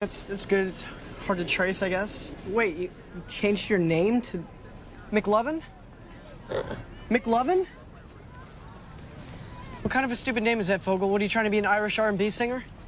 That's good. It's hard to trace, I guess. Wait, you changed your name to McLovin? McLovin? What kind of a stupid name is that, Fogel? What, are you trying to be an Irish R&B singer?